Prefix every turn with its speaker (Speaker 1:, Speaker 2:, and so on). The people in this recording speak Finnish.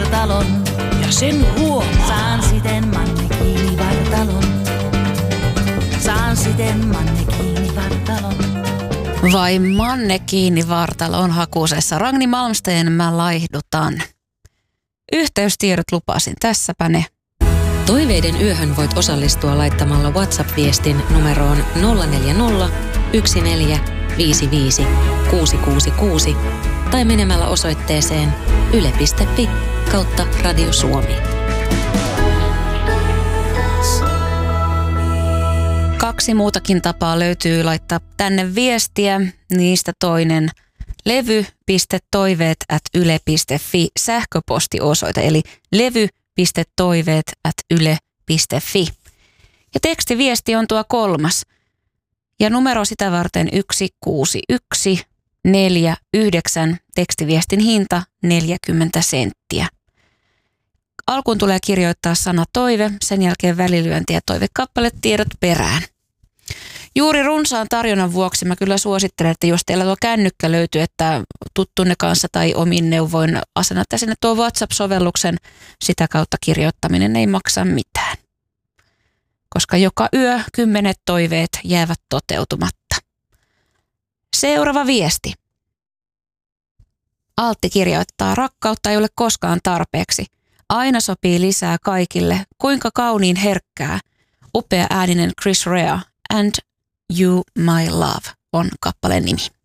Speaker 1: vartalon. Ja sen huomaa. Saan siten Manne kiinni vartalon. Saan siten Manne kiinni vartalon.
Speaker 2: Vai Manne kiinni vartalon hakusessa. Ragni Malmsteen mä laihdutan. Yhteystiedot lupasin, tässäpä ne.
Speaker 3: Toiveiden yöhön voit osallistua laittamalla WhatsApp-viestin numeroon 040 1455 666 tai menemällä osoitteeseen yle.fi/Radio Suomi.
Speaker 2: 2 muutakin tapaa löytyy laittaa tänne viestiä. Niistä toinen levy.toiveet@yle.fi sähköpostiosoite, eli levy.toiveet@yle.fi. Ja tekstiviesti on tuo 3. Ja numero sitä varten 16149, tekstiviestin hinta 40 senttiä. Alkuun tulee kirjoittaa sana toive, sen jälkeen välilyönti ja toivekappaletiedot perään. Juuri runsaan tarjonnan vuoksi mä kyllä suosittelen, että jos teillä tuo kännykkä löytyy, että tuttunne kanssa tai omin neuvoin asennatte sinne tuo WhatsApp-sovelluksen, sitä kautta kirjoittaminen ei maksa mitään. Koska joka yö 10 toiveet jäävät toteutumatta. Seuraava viesti. Altti kirjoittaa, rakkautta ei ole koskaan tarpeeksi. Aina sopii lisää kaikille. Kuinka kauniin herkkää. Upea ääninen Chris Rea and You My Love on kappaleen nimi.